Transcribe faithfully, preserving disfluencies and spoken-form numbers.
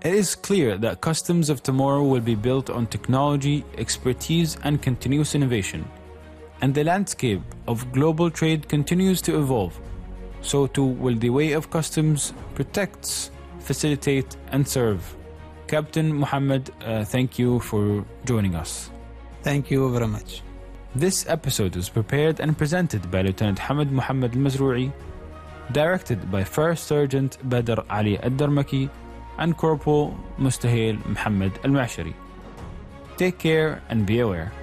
It is clear that customs of tomorrow will be built on technology, expertise, and continuous innovation. And the landscape of global trade continues to evolve. So too will the way of customs protects, facilitate, and serve. Captain Muhammad, uh, thank you for joining us. Thank you very much. This episode was prepared and presented by Lieutenant Hamid Muhammad Al-Mazrou'i, directed by First Sergeant Badr Ali Al-Darmaki and Corporal Mustahil Muhammad Al-Mashari. Take care and be aware.